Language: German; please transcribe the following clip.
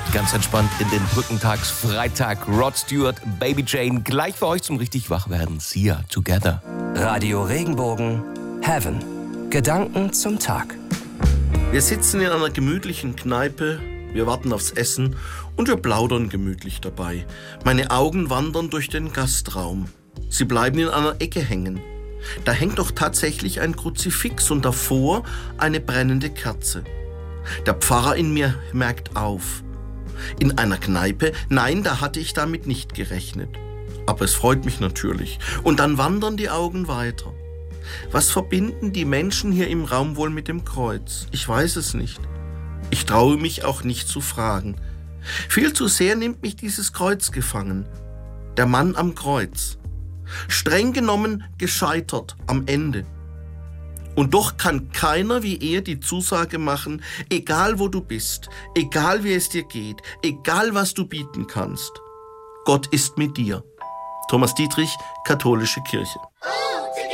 Ganz entspannt in den Brückentagsfreitag. Rod Stewart, Baby Jane, gleich für euch zum richtig Wachwerden. Sia, Together. Radio Regenbogen, Heaven. Gedanken zum Tag. Wir sitzen in einer gemütlichen Kneipe, wir warten aufs Essen und wir plaudern gemütlich dabei. Meine Augen wandern durch den Gastraum. Sie bleiben in einer Ecke hängen. Da hängt doch tatsächlich ein Kruzifix und davor eine brennende Kerze. Der Pfarrer in mir merkt auf. In einer Kneipe? Nein, da hatte ich damit nicht gerechnet. Aber es freut mich natürlich. Und dann wandern die Augen weiter. Was verbinden die Menschen hier im Raum wohl mit dem Kreuz? Ich weiß es nicht. Ich traue mich auch nicht zu fragen. Viel zu sehr nimmt mich dieses Kreuz gefangen. Der Mann am Kreuz. Streng genommen gescheitert am Ende. Und doch kann keiner wie er die Zusage machen, egal wo du bist, egal wie es dir geht, egal was du bieten kannst. Gott ist mit dir. Thomas Dietrich, Katholische Kirche.